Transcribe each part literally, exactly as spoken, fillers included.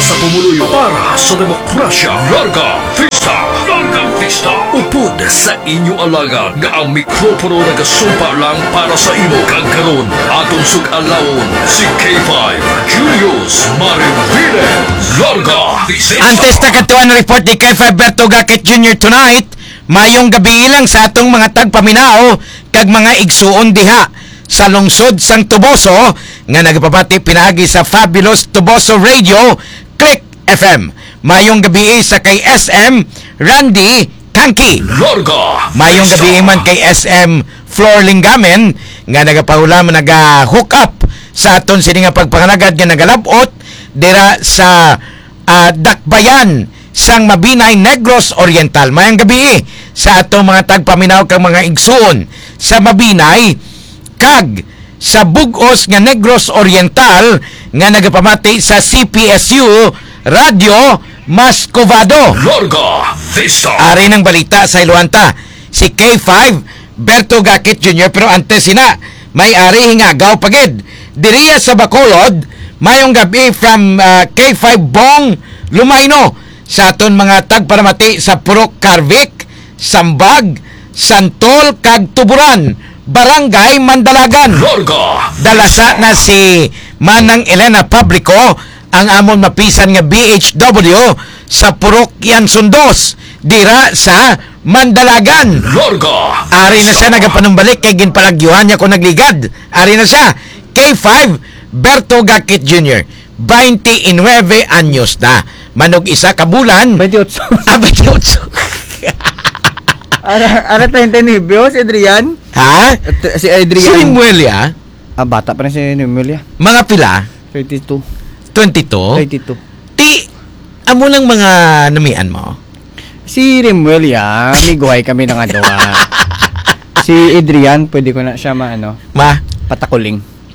sa pumuluyo para sa demokrasya. Larga Vista! Larga Vista! Upod sa inyo alaga nga ang mikropono nagasumpa lang para sa imo. Kagkaroon atong sug-alawon si K five Julius Mariviles. Larga Vista! Antes na katuan report ni K five Berto Gakit Junior tonight, mayong gabi lang sa atong mga tagpaminao kag mga igsuon diha sa lungsod sang Tuboso nga nagpapati pinagi sa Fabulous Tuboso Radio Click F M. Mayong gabi sa kay S M Randy Kanki. Larga Mayong gabi man kay S M Flor Lingamen nga nagapahulam naga-hook up sa aton sini nga pagpanganagad nga nagalabot dira sa uh, Dakbayan sang Mabinay, Negros Oriental. Mayong gabi sa atong mga tagpaminaw kag mga igsuon sa Mabinay kag sa Bugos nga Negros Oriental nga nagapamati sa C P S U Radio Mascovado. Larga Vista! Ari ng balita sa Iluanta si K five Berto Gakit Junior pero antes sina may ari hingagaw pagid diriya sa Bacolod. Mayong gabi from uh, K five Bong Lumayno sa aton mga tagparamati sa Purok Carvic, Sambag, Santol kag Tuburan, Barangay Mandalagan. Larga Dalasa na si Manang Elena Pablico ang amon mapisan nga B H W sa Purok Yansundos dira sa Mandalagan. Larga Ari na siya nagapanumbalik kay ginpalagyuhan niya ko nagligad. Ari na siya K five Berto Gakit Junior twenty-nine anyos na. Manog isa ka bulan. twenty-eight. Ah, twenty-eight. Ara, ara twenty-nine, si Adrian? Ha? At- Si Si Adrian. Rimuelia, Ah, bata pa rin si Nemelia. mga pila? thirty-two. twenty-two? thirty-two. Ti, amo lang mga namian mo? Si Remuelia, miguhay kami ng adowa. Si Adrian, pwede ko na siya maano, Ma? patakuling.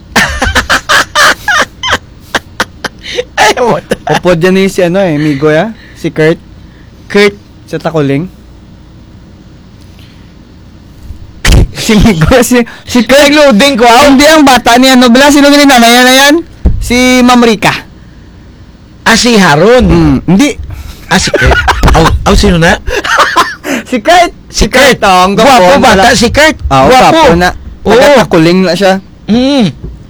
Ay, what? Upod dyan eh si ano eh, migoy ah. Si Kurt. Kurt, sa takuling. Si Migoy, si, si Kurt. Nag-loading ko, ah. Hindi ang bata niya, no? Bala, sino ganun na yan na yan? Si Ma'am Rica. Ah, si Haron. Hmm, hindi. Ah, si Kurt. Aw, aw, sino na? Si Kurt. Si Kurt. Oh, ang Gwapo, bata si Kurt. Ah, gwapo na. Oo. Nagkatakuling na siya. Mm.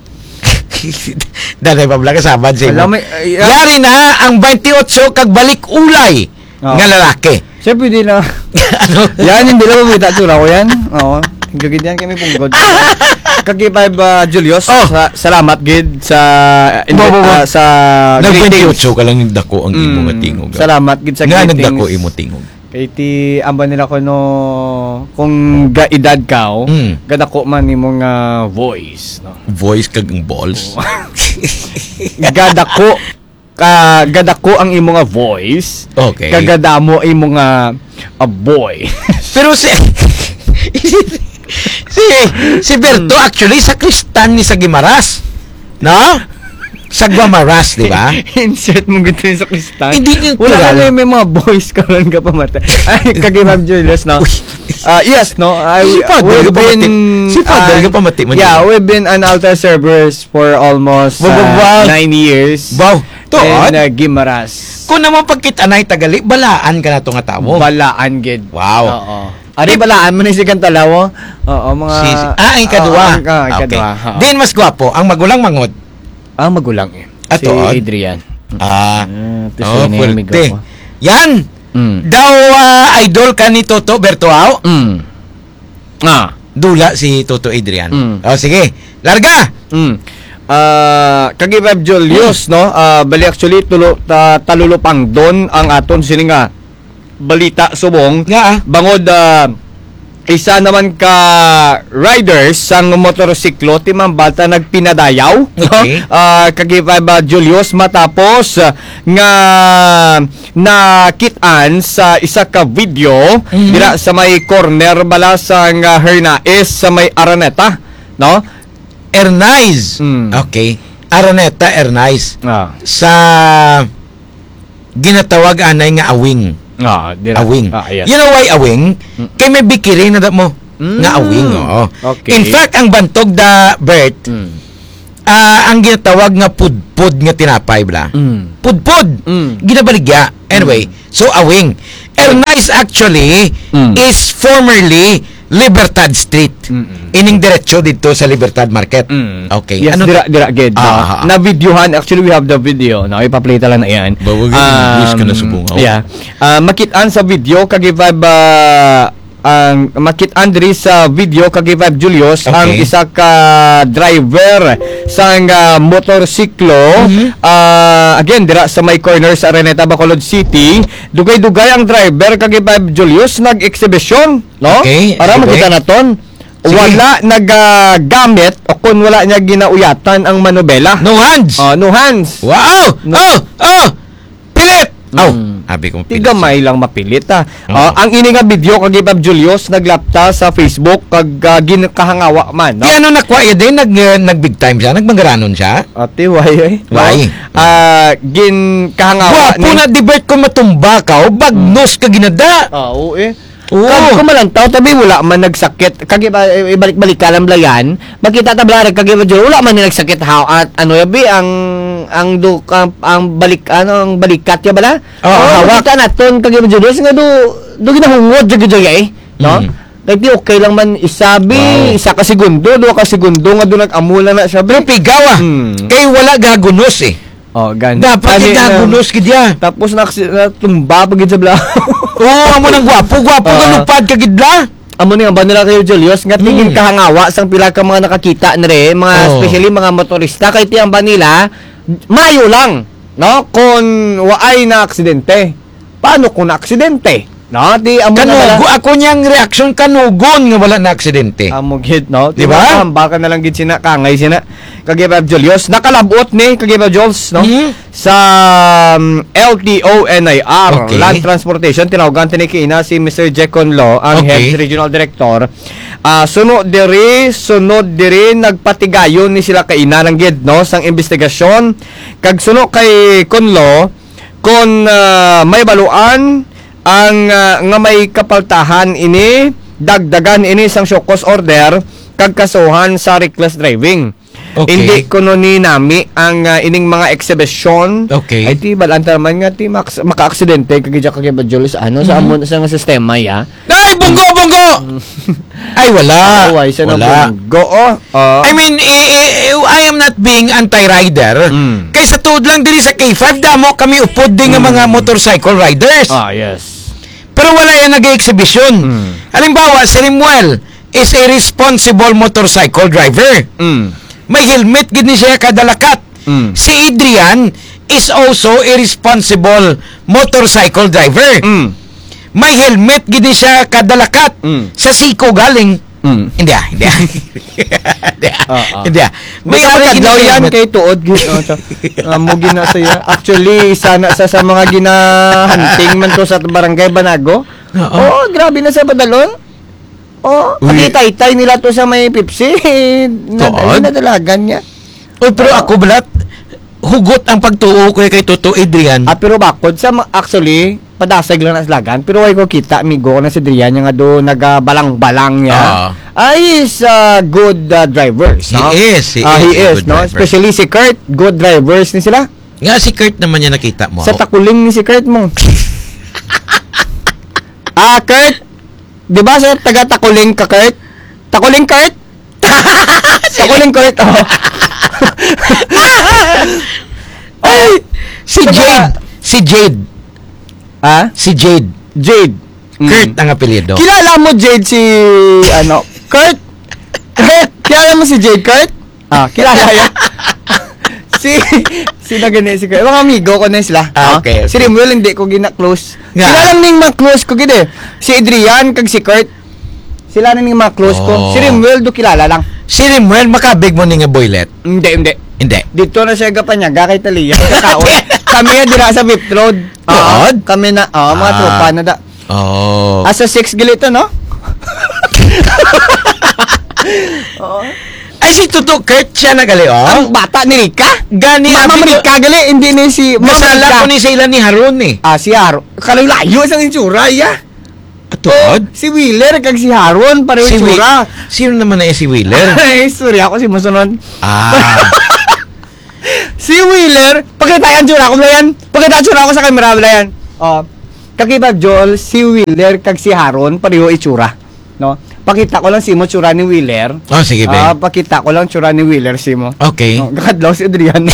Danay pa bala kasabad sa Alam imo. mo, ay- Yari na ang twenty-eight kag balik ulay Oo. nga lalaki. Siya pwede na. Ano? Yan, hindi lang mabita tsura ko yan. Oo. Gagid yan kami punggod. Kagipay ba, Julius? Oh. Sa, salamat, gid, sa... Bo, bo, bo. uh, sa Nag-twenty-eight ka lang nagdako ang imo Mm, nga tingog. Salamat, gid, sa Nga greetings. nagdako imo tingog. Kay ti amba nila ko no kung gaedad ka Mm. gadako man imong uh, voice no. Voice kag ang balls. Gadako ka gadako ang imong nga voice. Okay. Kagadamo imong nga a boy. Pero si si si Berto actually sa Kristan ni sa Gimaras. No? Sa Guamaras, di ba? Insert mo gito sa kristal. Hindi yung Wala ka tulad. na may mga boys ka lang ka pamata. Ay, kagimam Julius, no? Uh, yes, no? I, Si Father we've ka pamati. been, Si Father uh, ka pamati man Yeah, yun. we've been on altar servers for almost Wow, wow, uh, wow. nine years. Wow. To, In uh, Gimaras. kung naman pagkitanay tagali, balaan ka na to nga tao. Balaan, gid. Wow. Oo. Ari, balaan mo na si Kantalawo? Oo, mga... Si, si- ah, ang ikadua. Oo, ang- ang Okay. ikadua. Oo. Din mas gwapo, ang magulang mangod. Ang magulang eh. Ah, si tuod? Adrian. Ah, Ah, ito oh, siya na yung amigo pulte. ko. Yan! Mm. Daw ah, idol ka ni Toto Bertuao? Mm. Ah. Dula si Toto Adrian. Mm. Oh, sige. Larga! Mm. Ah, kagibab Julius, no? Ah, bali actually tulo ta, talulupang don ang aton sini nga balita subong. Nga ah. Bangod ah, isa naman ka riders sang motorsiklo timang bata nagpinadayaw, no? Okay. Ah, kagibab ah, Julius matapos ah, nga nakitaan sa isa ka video Mhm. dira sa may corner bala sang uh, Hernaes sa may Araneta, no? Ernaiz. Mm. Okay. Araneta Ernaiz. Ah. Sa ginatawag anay nga awing. Ah, dira. Awing. Ah, yes. You know why awing? Mm. Kay may bikiri na da mo. Mm. Nga awing, oo. Okay. In fact, ang bantog da Bert, Mm. ah, ang ginatawag nga pudpud nga tinapay bla. Mm. Pudpud. Mm. Ginabaligya. Anyway, so awing. Ernice actually Mm. is formerly Libertad Street. Mm-mm. Ining diretso dito sa Libertad Market. Mm. Okay. Yes, Ano dira, dira, ged. Ah, ah, ah. na videohan, actually we have the video. No, ipa-play ta lang na yan. Bawag yun, English ka na subungaw. Yeah. Uh, makitaan sa video, kagibab, uh, ang makitaan diri sa video, kagibab Julius, Okay. ang isa ka driver sa uh, motorsiklo. Mhm. Uh, again, dira sa may corner sa Araneta, Bacolod City. Dugay-dugay ang driver, kagibab Julius, nag-exhibition. No? Okay, Para sige. makita naton. Sige. Wala nagagamit o kung wala niya ginauyatan ang manobela. No hands. Oh, no hands. Wow! No. Oh! Oh! Pilit! Oh! Mm. Sabi kong pilit. Tigamay lang mapilit ah. Oo. Ah, ang ini nga video kag Bob Julius naglapta sa Facebook kag uh, ginakahangawa man. No? Di ano nakuha yun din? Nag, uh, nag big time siya? Nagbangaranon siya? Ate, why eh? Why? Ah, gin kahangawa Wapo na divert ko matumba ka o bagnos ka ginada. Ah, oo eh. Oo. Kag kumalantaw tabi wala man nagsakit kag iba- ibalik-balik ka lang blayan makita ta blara kag iba dyan, wala man ni nagsakit how at ano yabi ang ang do ang, ang balik ano ang balikat ya bala Oo, hawak. makita naton kag iba dyan nga do do ginahungod jud jud eh no Mm. Like, okay lang man isabi, Wow. isa ka segundo, do ka segundo nga do nag-amula na siya. Pero pigawa. Hmm. Kay wala gagunos eh. Oh, gan. Dapat Ani, yung gagunos ka diya. Tapos na tumba pagid sa bla. Oo, amo nang gwapo. Gwapo ka Ah. lupad ka gidla. Amo ni ang banila kayo Julius nga tingin Hmm. kahangawa sang pila ka mga nakakita na rin, mga Oh. especially mga motorista kay tiyang banila mayo lang, no? Kung waay na aksidente. Paano kung na aksidente? No, di amo na Kanugo. bala- Ako niyang reaksyon kanugon nga wala na aksidente. Amo gid no, Di ba? Baka na lang gid sina kangay sina. Kagibab Julius nakalabot ni Kagibab Jules no Mhm. sa um, L T O N I R Okay. Land Transportation tinawagan tini kina si Mister Jecon Lo ang Okay. head regional director. Ah sunod diri sunod diri nagpatigayon ni sila kay inarang gid no sang investigasyon kag suno kay Conlo kon ah, may baluan ang ah, nga may kapaltahan ini dagdagan ini sang show cause order kag kasuhan sa reckless driving. Okay. Hindi kuno ni nami ang ah, ining mga exhibition. Okay. Ay ti balanta man nga ti maks- maka-aksidente kag kag kag Julius ano sa amon sa nga sistema ya. Ay, bunggo, bunggo! Ay, wala. Away sa Wala. Go oh. Ah. I mean, I, I, I am not being anti-rider. Mm. Kaysa tuod lang diri sa K five, damo kami upod din nga mga motorcycle riders. ah yes. Pero wala yan nag-exhibition. Mm. Halimbawa, si Rimuel is a responsible motorcycle driver. Mm. May helmet gid ni siya kadalakat. Mm. Si Adrian is also a responsible motorcycle driver. Mm. May helmet gid ni siya kadalakat. Mm. Sa Siko galing. Mm. Hindi ah, hindi ah. Hindi ah. Ah, ah. Hindi ah. May ari gid kadlaw na yan helmet. kay tuod gid. Oh, so, amo gina saya. Actually, sana sa sa mga ginahunting man to sa barangay Banago. Oo. Oh, grabe na sa badalon. Oh, Uy. patitay nila to sa may Pepsi. Na, Tuod? nadalagan niya. Oy, pero Oo. ako balat hugot ang pagtuo ko kay Toto Adrian. Ah, pero bakod sa ma- actually padasag lang na slagan pero way ko kita amigo ko na si Drian nga do nagabalang-balang niya. Ah. Ay is uh, good uh, drivers, He no? is, he Ah, is he a is, good no? driver. Especially si Kurt, good drivers ni sila. Nga si Kurt naman niya nakita mo. Sa takuling ni si Kurt mo. Ah, Kurt. 'Di ba sa taga Takuling ka, Kurt? Takuling Kurt? Takuling Kurt. Oh. Ay, si Sa Jade. mga- Si Jade. Ah? Si Jade. Jade. Kurt Mm. ang apelyido. Kilala mo Jade si ano? Kurt? Kurt? Kilala mo si Jade Kurt? Ah, kilala yan. si si na gani si Kurt. Mga amigo ko na sila. Ah, okay, okay. Si Rimuel hindi ko gina close. Nga. Sila lang ning mga close ko gid eh. Si Adrian kag si Kurt. Sila na ning mga close ko. Oh. Si Rimuel do kilala lang. Si Rimuel makabig mo ni nga boylet. Hindi, hindi. Hindi. Dito na siya gapanyaga kay Talia. Kakaon. Kami na dira sa Fifth Road. Oo, Tuod? kami na, oh, mga Ah. tropa na da. Oh. Asa six gilito, no? Ay, si Toto Kurt siya nagali, Ang oh. bata ni Rika? Gani, Mama abi ko- Rika gali, hindi ni si Mama Masala Rika. ko ni sa ilan ni Harun eh. Ah, si Haron. Kalayo sa itsura, ya. Atod? Si Wheeler kag si Haron pareho Si Wi- itsura. Sino naman na eh si Wheeler? Ay, sorry ako si Musunon. Ah. Si Wheeler, pakita yan tsura ko na yan. Pakita tsura ko sa camera na yan. Oh, kakibag Joel, si Wheeler kag si Haron pareho itsura, no? Pakita ko lang si mo tsura ni Wheeler. Oh, sige, be. Ah, pakita ko lang tsura ni Wheeler si mo. Okay. No, kakadlaw si Adriano.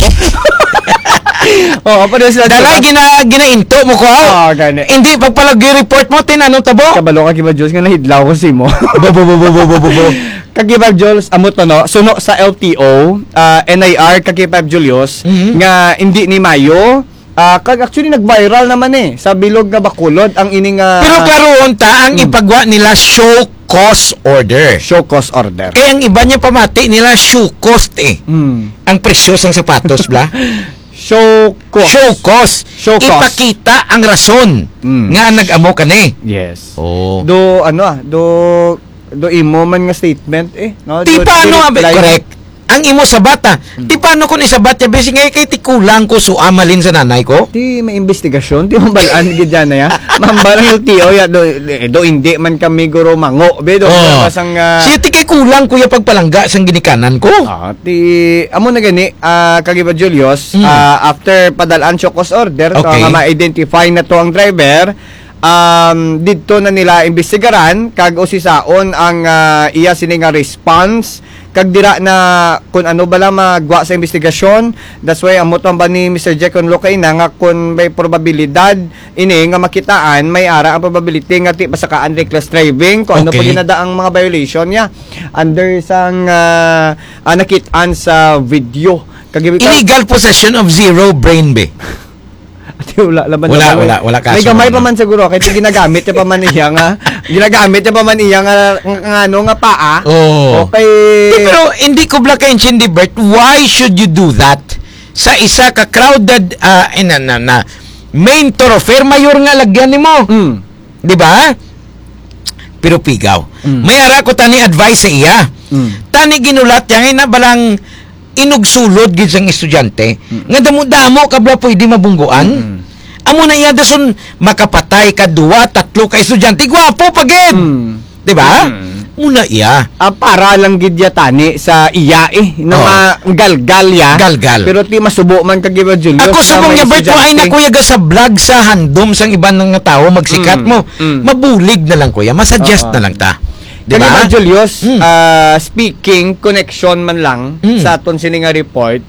Oh, pareho sila. Dalay, gina, ginainto mo ko. Oh, gani. Hindi, pagpalagi report mo, tinanong tabo. Kabalo ka kibag Jules nga nahidlaw ko si mo. Bo, bo, bo, bo, bo, bo, bo, bo. Kagibag Jules, amo to no, suno sa L T O, uh, N I R, Kagibag Julius, Mhm. nga hindi ni Mayo, uh, kag actually nag-viral naman eh, sa bilog nga Bacolod, ang ining uh, Pero karoon ta, ang ipagwa nila show cause order. show cause order. Kaya ang iba niya pamati nila show cost eh. Hmm. Ang presyo ng sapatos, bla. Show cause. Show cause. Show cause. Ipakita ang rason Mm. nga nag-amo ka ni. Yes. Oh. Do ano ah, do do imo man nga statement eh, no? Di Do- paano, do abe, reply- correct. Ang imo sa bata. Di paano ko ni sa bata, besi ngay kay tikulang ko so amalin sa nanay ko? Di may investigasyon, di mambalaan gid yan na ya. Mambalang yung T O ya do, do hindi man kami guro mango, be do Oh. pasang uh, Siya ti kay kulang kuya pagpalangga sang ginikanan ko. Ah, ti amo na gani ah kagiba Julius Mm. ah, after padalaan siya cause order to Okay. nga ma-identify na to ang driver um didto na nila imbestigaran kag usisaon ang ah, iya sini nga response kag dira na kung ano bala magwa sa investigasyon. That's why amo to ba ni Mister Jekon Lokay na nga kung may probabilidad ini nga makitaan may ara ang probability nga ti basakaan reckless driving kung ano Okay. pa ginada ang mga violation niya under sang uh, uh, nakitaan sa video kag Illegal possession of zero brain be. Ati, wala laban Wala, laban, wala, wala kaso may gamay naman. pa man siguro kaya ti ginagamit niya pa man iya nga ginagamit niya pa man iya nga, nga, nga ano nga paa. Oh. Okay. Pero hindi ko bla kay Cindy Bert, why should you do that sa isa ka crowded uh, na, na, na main thoroughfare mayor nga lagyan nimo. Mm. Di ba? Pero pigaw. Mm. May ara ko tani advice sa iya. Mm. Tani ginulat yang na balang inugsulod gid sang estudyante nga damo-damo ka bla pwede mabungguan. Mm. Amo na iya dason makapatay ka duwa tatlo ka estudyante gwapo pagid. Mm. Di ba? Mm. Muna iya. Ah, para lang gid ya tani sa iya eh na Oh. galgal ya. Galgal. Pero ti masubo man kag iba Julius. Ako na subong may niya Bert mo ay na estudyante. kuya ga sa vlog sa handom sang iban nga tao magsikat Mm, mo. mm. Mabulig na lang kuya, masuggest Oo. na lang ta. Di Kaya ba? ba, Julius, Mm. ah, speaking, connection man lang Mm. sa aton sini nga report,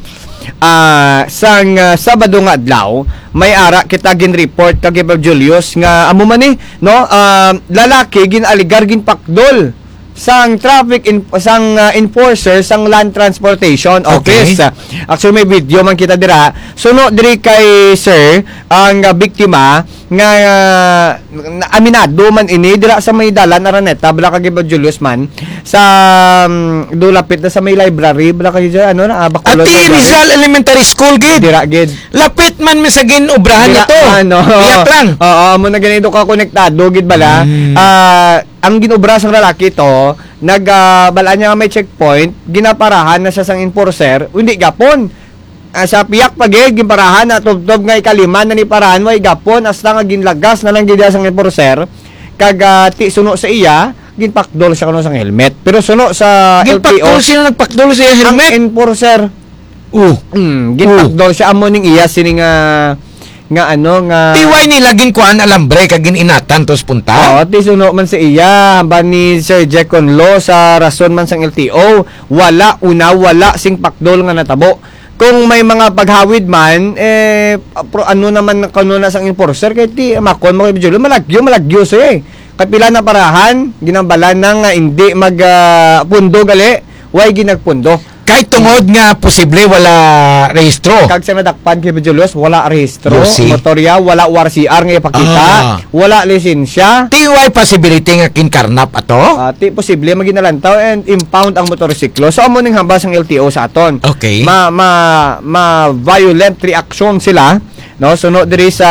ah sang ah, Sabado nga adlaw, may ara kita gin report kag iba Julius nga amo man eh, no? ah, lalaki gin aligar gin pakdol sang traffic in, sang ah, enforcer sang land transportation Okay. office. Actually may video man kita dira. Suno diri kay sir ang ah, biktima nga ah, na- aminado man ini dira sa may dalan Araneta bala kag iba Julius man sa um, dulapit na sa may library bala kag dyan, ano na ah, Bacolod Ati Library. Rizal Elementary School gid. Dira gid. Lapit man mi sa ginobrahan Dira, nito. ano. Iyak lang. Oo, mo na ganito ka konektado gid bala. Mm. Ah, ang ginobra sang lalaki to, nag ah, bala niya nga may checkpoint, ginaparahan na siya sang enforcer, hindi gapon. Ah, sa piyak pa gid ginparahan na tubtob nga ikalima na ni parahan way gapon hasta nga ginlagas na lang gid sang enforcer. Kag ah, ti suno sa iya, ginpakdol siya kuno sang helmet. Pero suno sa L T O, Gipakdol sino nagpakdol sa ang helmet. enforcer, Uh. mm, ginpakdol siya amo ning iya sini nga nga ano nga Tiway nila gin kuan alambre kag gininatan tos punta. Oo, ti suno man sa iya, ba ni Sir Jekon Lo sa rason man sang L T O, wala una wala sing pakdol nga natabo. Kung may mga paghawid man, eh pro, ano naman kano na sang enforcer kay ti makon mo kay Julo malagyo malagyo siya eh. Kapila na parahan, ginambalan nang nga hindi mag ah, pundo gali, way ginagpundo. Kahit tungod nga posible wala rehistro. Kag sa nadakpan kay Julius, wala rehistro, Lucy. motorya, wala W R C R nga ipakita, Ah. wala lisensya. Tiway possibility nga kinkarnap ato. Ah, ti posible maginalantaw and impound ang motorsiklo. So amo ning hambas ang L T O sa aton. Okay. Ma ma ma violent reaction sila, no? Suno diri sa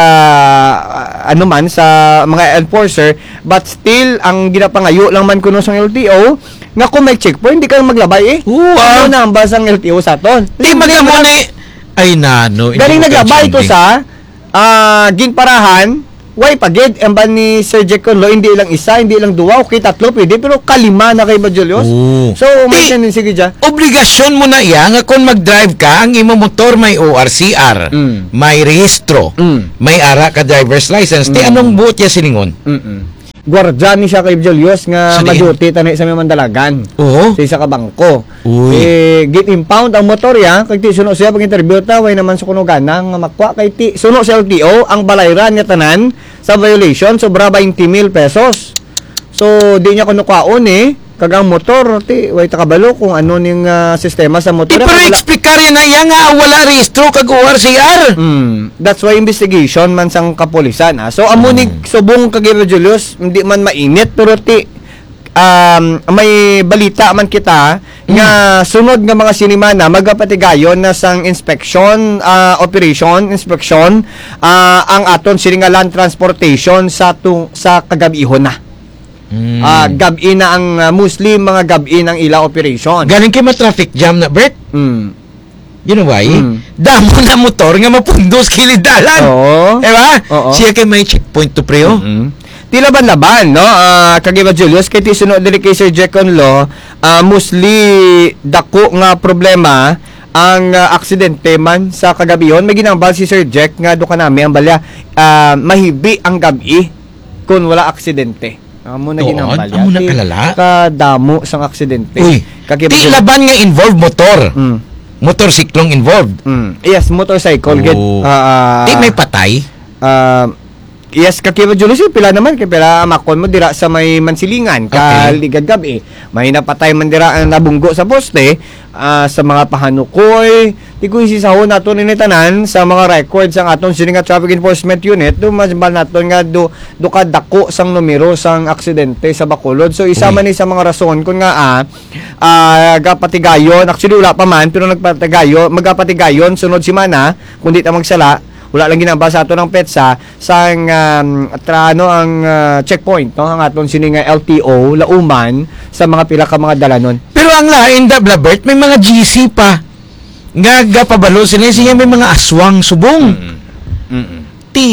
ah, ano man sa mga enforcer, but still ang ginapangayo lang man kuno sa L T O nga kung may checkpoint hindi ka maglabay eh. Oo, ah. Ano na hambas ang L T O sa aton? Di man mo ni ay nano. hindi Galing ko naglabay ko kaintindi. sa ah ginparahan why pagid ang ba ni Sir Jack Conlo hindi lang isa, hindi lang duwa, okay tatlo pwede pero kalima na kay ba Julius. Oo. So may Di- tendency sige dyan. Obligasyon mo na iya nga kung mag-drive ka, ang imo motor may O R C R, Mm. may rehistro, Mm. may ara ka driver's license. Ti Mm. anong buot ya silingon? Mm. Guardian ni siya kay Julius nga So, di- maduty tanay sa may mandalagan. Oo. Sa isa ka bangko. Uy. Eh, get impound ang motor ya. Kag ti suno siya pag interview ta, way naman sa kunugan nga makwa kay ti. Suno sa L T O, ang balayran niya tanan sa violation, sobra twenty mil pesos. So, di niya kunukwaon eh. Kag ang motor, ti, way takabalo kung ano ning ah, sistema sa motor. Di pero Kag wala- explicar na iya nga wala rehistro kag O R C R. Mm, that's why investigation man sang kapulisan ha. So amunig subong kag Julius hindi man mainit pero ti um, may balita man kita nga sunod nga mga sinimana magapatigayon na sang inspection ah, operation inspection ah, ang aton sini nga land transportation sa tung, sa kagabihon na. Mm. Ah, gabi na ang ah, Muslim mga gabi ng ila operation. Galing kay ma-traffic jam na, Bert. Mm. You know why? Mm. Damo na motor nga mapundos kilidalan. Oo. Diba? Oo. Siya kay may checkpoint to preo. Mm-hmm. Ti laban-laban, no? Ah, kagiba Julius, kay ti sunod diri kay Sir Jack Conlo, ah, mostly dako nga problema ang ah, aksidente man sa kagabiyon. May ginambal si Sir Jack nga do kanami ang balya ah, mahibi ang gabi kung wala aksidente. Amo na Doon? ginambal Amo na Ti kalala? kadamo sang aksidente. Uy, Kagiba di Julius. laban nga involved motor. Mm. Motorsiklong involved. Mm. Yes, motorcycle gid. Oo. Ah, Di may patay. Ah, yes, kakiba Julius, pila naman kay pila makon mo dira sa may Mansilingan Okay. kaligad gabi. May napatay man dira ang nabunggo sa poste ah, sa mga pahanukoy. Di ko isisahon nato ni tanan sa mga records ang aton sini nga traffic enforcement unit do mas bal naton nga do do ka dako sang numero sang aksidente sa Bacolod. So isa Uy. man ni sa mga rason kun nga ah, ah gapatigayon actually wala pa man pero nagpatigayon magapatigayon sunod semana kun di ta magsala wala lang ginamba sa ato ng petsa sang um, trano ang ah, checkpoint no ang aton sini nga L T O lauman sa mga pila ka mga dalanon. Pero ang lain da, Blabert, may mga G C pa. Nga gapabalo sila siya may mga aswang subong. Ti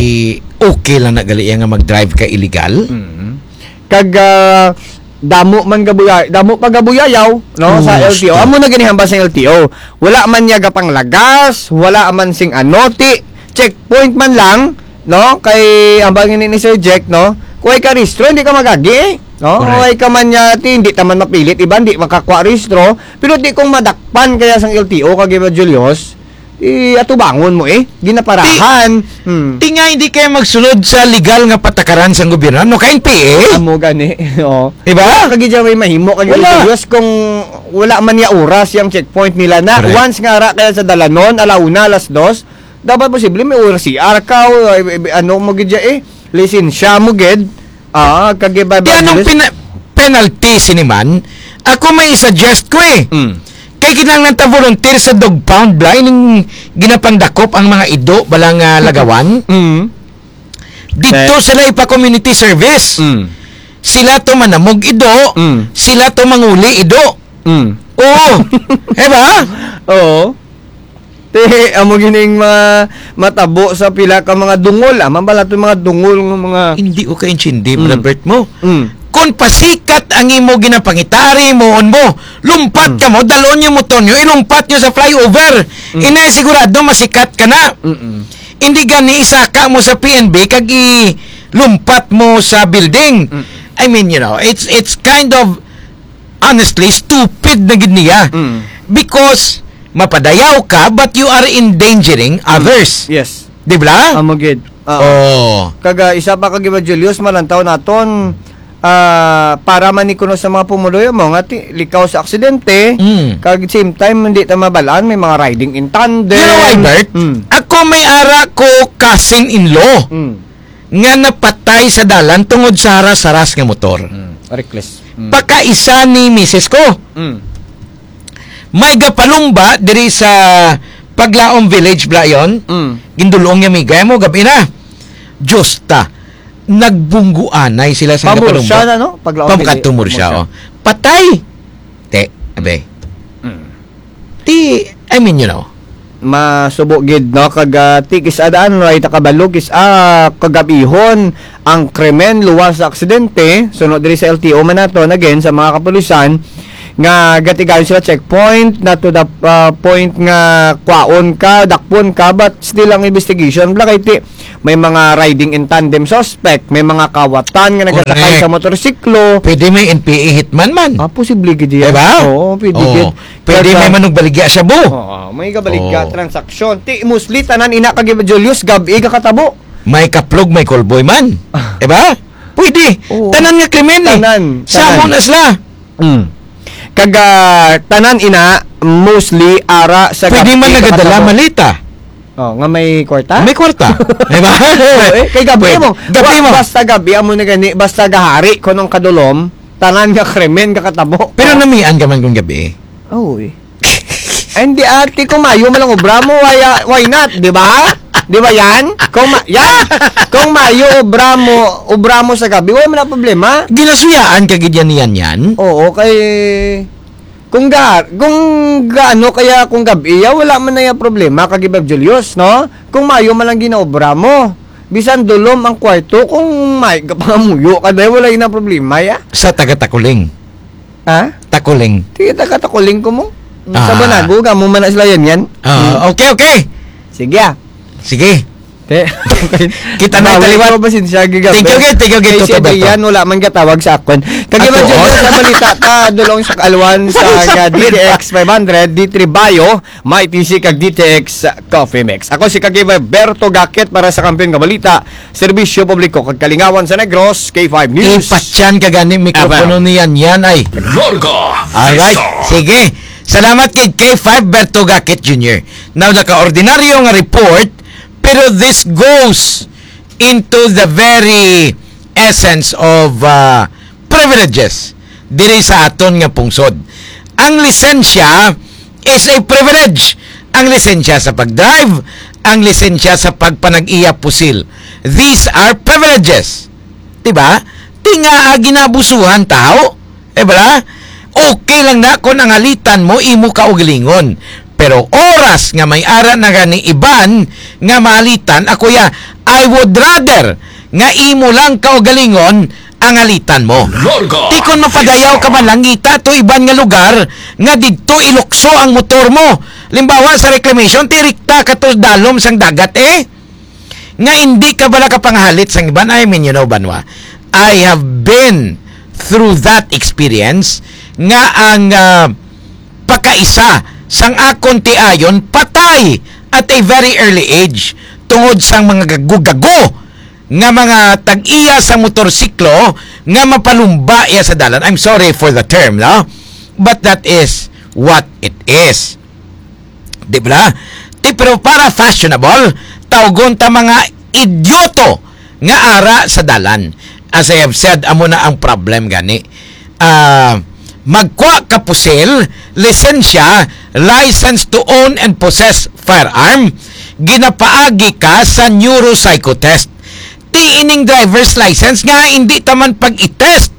okay lang na gali nga mag-drive ka illegal. Kag ah, damo man gabuya damo pa gabuyayaw no sa L T O. Gusto. Amo na ginihamba sa L T O. Wala man niya gapang lagas, wala man sing anoti, checkpoint man lang no kay ambangin ni Sir Jack no. Kuhay ka rehistro, hindi ka magagi. No? Correct. Kuhay ka man niya, ti, hindi taman mapilit. Iba, hindi makakwa rehistro. Pero di kong madakpan kaya sang L T O, kagiba Julius, eh, atubangon mo eh. Ginaparahan. Hmm. Ti nga hindi kayo magsunod sa legal nga patakaran sa gobyerno. No, kain P A. Amo gani. Oo. Diba? Kagidya may mahimo kag Wala. Julius kung wala man niya oras yung checkpoint nila na Correct. once nga ra kaya sa dalanon alauna alas dos dapat posible may oras si R ka o, ay, ay, ano mo gidya eh lisensya mo gid ah kagiba Di anong pina- penalty siniman? Ako may suggest ko eh. mm. Kay kinahanglan ta volunteer sa dog pound blind ning ginapandakop ang mga ido balang nga lagawan. Mm. Dito sila ipa community service. Mm. Sila to manamog ido, Mm. sila to manguli ido. Mm. Oo. Diba? Oo. Te amo gining mga matabo sa pila ka mga dungol ah mambala to mga dungol nga mga Hindi ko kaintindi, Mm. Robert mo. mm. Kung pasikat ang imo ginapangitari mo on mo, lumpat ka mo, dalon yung motor nyo, ilumpat nyo sa flyover. Mm. Inay sigurado masikat ka na. Mm. Hindi gani isaka mo sa P N B kag i lumpat mo sa building. Mm. I mean, you know, it's it's kind of honestly stupid na gid niya. Mm. Because mapadayaw ka but you are endangering others. Yes. Di ba? Amo gid. Oo. Oh. Kaga isa pa kagiba Julius malantaw naton ah para man ikuno sa mga pumuloy mo nga ti, likaw sa aksidente Mm. kag same time hindi ta mabalaan may mga riding in tandem. You know why, Bert? Mm. Ako may ara ko cousin-in-law Mm. nga napatay sa dalan tungod sa haras-haras nga motor. Mm. Reckless. Mm. Pagkaisa ni misis ko, Mm. may gapalumba diri sa Paglaom Village bla yon. Mm. Gindulong niya may gaya mo gabi na. Diyos ta. Nagbungguanay sila sa Pabor gapalumba. siya na no paglaon. Pamkatumor siya, oh. Patay. Te, abe. Mm. Ti, I mean, you know, masubo gid no kag uh, tikis adaan right kabalog is ah kagabihon ang krimen luwas sa aksidente sunod diri sa L T O man nato again sa mga kapulisan nga gatigayon sila checkpoint na to the uh, point nga kwaon ka dakpon ka but still ang investigation bla kay ti may mga riding in tandem suspect may mga kawatan nga nagasakay sa motorsiklo Pwede may N P A hitman man. ah posible gid yan Diba? oo pwede Oo. gid Pwede may manong baligya siya bu. oo may gabaligya Oo. transaksyon ti musli tanan ina kag Julius gabi ka katabo May kaplog, may callboy man. Diba? Pwede. Oo. Tanan nga krimen eh. Tanan. Samo Tanan. na sila. mm. kaga tanan ina mostly ara sa Pwede gabi man ka nagadala katabo. malita. oh nga may kwarta May kwarta. Diba? Oo, eh, kay gabi Pwede. mo. Gabi Wa- mo. Basta gabi amo na gani, basta gahari kunong kadulom, tanan nga krimen ka katabo. Pero namian ka man kung gabi. oh, eh. Ay, hindi ati kung mayo man lang obra mo, why, uh, why not, di ba? Di ba yan? Kung ma- yan. Kung mayo obra mo, obra mo sa gabi, wala man na problema. Ginasuyaan ka gidyan niyan yan. Oo, kay kung ga kung gaano kaya kung gabi, ya, wala man na yung problema kag Ibab Julius, no? Kung mayo man lang ginaobra mo. Bisan dulom ang kwarto kung may kapangamuyo ka dahil wala yun ang problema, ya? Sa taga-takuling. Ha? Takuling. Sige, takatakuling ko mo. Ah. Sa Banago, gamo man na sila yan yan. Ah, okay, okay. Sige, ah. Sige. Te, Kita na Bawal taliwan. ko ba sinsiya gigabi? Thank you, Gid. Thank you, Gid. Kay si Totoo ba to? Adrian, wala man katawag sa akon. Kagiba Ato, dyan oh. sa balita ta, dulong sa kalwan sa uh, D T X five hundred, D three Bio, may T C kag D T X Coffee Mix. Ako si Kagiba Berto Gakit para sa Kampiyon nga Balita, Serbisyo Publiko kag Kalingawan sa Negros, K five News. Ipatyan ka gani mikropono niyan yan ay. Larga Alright, Fiesta. sige. Salamat kay K five Berto Gakit Junior Now, naka-ordinaryo nga report, pero this goes into the very essence of uh, privileges diri sa aton nga pungsod. Ang lisensya is a privilege. Ang lisensya sa pag-drive, ang lisensya sa pagpanag-iya pusil. These are privileges. Diba? Tinga ginabusuhan tao. Diba? Okay lang na kung ang halitan mo, imo ka ugalingon. Pero oras nga may ara na gani iban nga malitan, ako ya, I would rather nga imo lang ka ugalingon ang halitan mo. Larga Di kon mapadayaw ka man lang ita to iban nga lugar nga didto ilukso ang motor mo. Limbawa sa reclamation, tirikta ka to dalom sang dagat eh. Nga hindi ka bala kapanghalit sang iban. I mean, you know, Banwa, I have been through that experience nga ang uh, pagkaisa sang akon ti ayon patay at a very early age tungod sang mga gago-gago nga mga tag-iya sa motorsiklo nga mapalumba iya sa dalan. I'm sorry for the term, no? But that is what it is. Di ba? Di, pero para fashionable, tawgon ta mga idioto nga ara sa dalan. As I have said, amo na ang problem gani. Ah... Uh, magkwa ka pusil, lisensya, license to own and possess firearm, ginapaagi ka sa neuropsychotest. Ti ining driver's license nga hindi taman pag-itest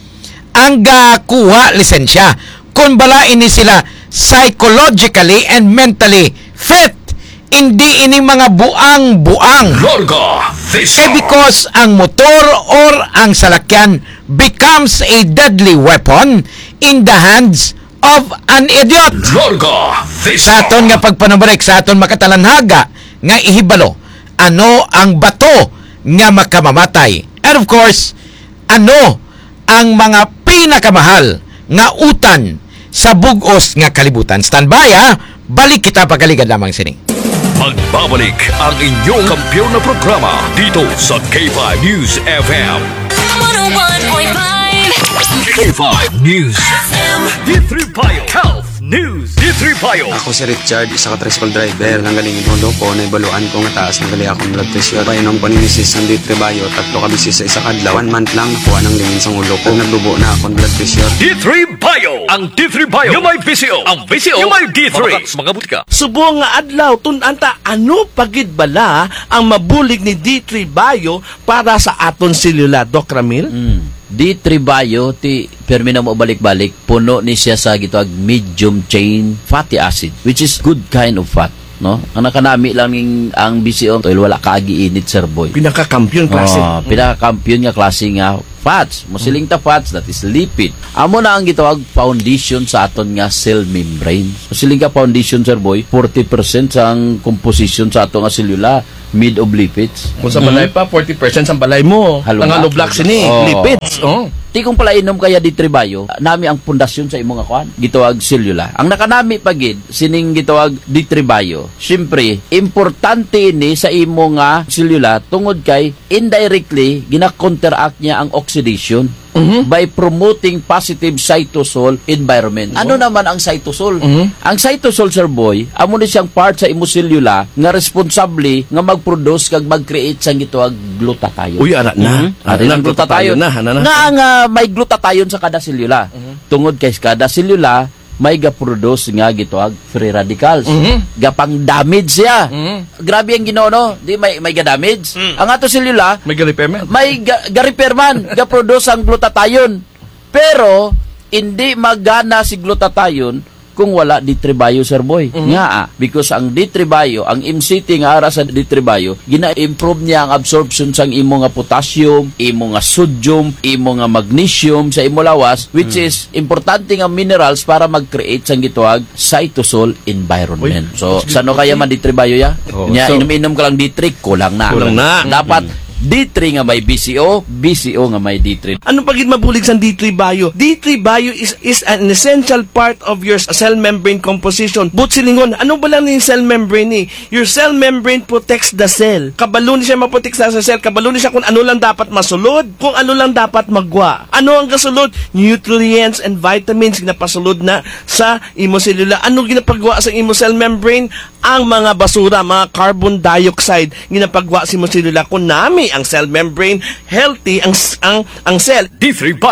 ang gakuha lisensya. Kung bala ini sila psychologically and mentally fit, hindi ini mga buang-buang. Larga Fiesta. Eh because ang motor or ang salakyan becomes a deadly weapon in the hands of an idiot. Larga Sa Fiesta. aton nga pagpanabalik, sa aton makatalanhaga nga ihibalo, ano ang bato nga makamamatay. And of course, ano ang mga pinakamahal nga utan sa bugos nga kalibutan. Standby ha, balik kita pagaligad lamang sining. Magbabalik ang inyong kampiyon na programa dito sa K five News F M. one oh one point five K five News F M. D three Bio Health News. D three Bio. Ako si Richard, isa ka tricycle driver. Nanggaling itondo ko, naibaluan ko nga taas ng gali akong blood pressure. Painom ko ni misis ng D three Bio, tatlo ka bisis sa isa kadlaw. One month lang, nakuha ng lingin sa ulo ko. Nagdubo na akong blood pressure. D three Bio. Ang D three Bio. Yung may P C O. Ang P C O. Yung may D three. Mga butika. Subong nga adlaw tunanta ano pagid bala ang mabulig ni D three Bio para sa aton selula, Doc Ramil? Mm. D three Bio ti permi na mo balik-balik puno ni siya sa gitawag medium chain fatty acid which is good kind of fat. no? Ang nakanami lang ning ang B C O oil wala kaagi init sir boy. Pinaka-kampiyon klase. Oh, pinaka-kampiyon nga klase nga fats. Musiling ta fats, that is lipid. Amo na ang gitawag foundation sa aton nga cell membrane. Musiling ka foundation sir boy, forty percent sa ang composition sa aton nga selula made of lipids. Kung sa balay pa, forty percent sa balay mo. Halo Ang na. halo blocks ini, Oh. lipids. Oh. Ti kung pala inom kaya di tribayo, nami ang pundasyon sa imong akuan, gitawag selula. Ang nakanami pagid sining gitawag di tribayo. Syempre, importante ni sa imo nga selula tungod kay indirectly gina-counteract niya ang oxidation by promoting positive cytosol environment. Ano naman ang cytosol? Ang cytosol sir boy, amo ni siyang part sa imo selula nga responsable nga mag-produce kag mag-create sang gitawag glutathione. Uy, anak na. Mhm. Ari Anak ng glutathione na, ana na. nga nga may glutathione sa kada selula. Tungod kay kada selula may ga-produce nga gitawag free radicals. Gapang damage siya. Grabe ang Ginoo no, di may may ga-damage. Ang ato selula May galipemen. may ga, ga-repair man, ga-produce ang glutathione. Pero hindi magana si glutathione kung wala ditribayo sir boy. Nga ah, because ang ditribayo, ang M C T nga ara sa ditribayo, gina-improve niya ang absorption sang imo nga potassium, imo nga sodium, imo nga magnesium sa imo lawas, which is importante nga minerals para mag-create sang gitawag cytosol environment. So, sano kaya man ditribayo ya? Oh, Nya so- inom-inom ka lang ditri, kulang na. Kulang na. Dapat D three nga may B C O, B C O nga may D three. Ano pagid mabulig sa D three bio? D three bio is is an essential part of your cell membrane composition. Butsilingon, ano ba lang yung cell membrane ni? Your cell membrane protects the cell. Kabalo ni siya maprotek sa cell, kabalo ni siya kung ano lang dapat masulod, kung ano lang dapat magwa. Ano ang kasulod? Nutrients and vitamins ginapasulod na sa imo selula. Ano ginapagwa sa imo cell membrane? Ang mga basura, mga carbon dioxide ginapagwa sa imo selula. Kung nami ang cell membrane healthy ang ang ang cell D three